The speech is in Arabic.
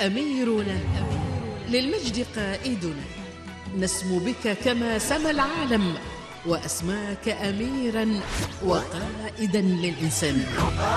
أميرنا للمجد قائدنا، نسمو بك كما سما العالم، وأسماك أميرا وقائدا للإنسان.